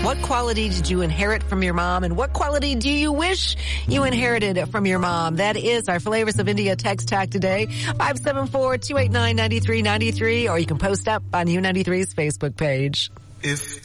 What quality did you inherit from your mom, and what quality do you wish you inherited from your mom? That is our Flavors of India text tag today, 574-289-9393, or you can post up on U93's Facebook page. If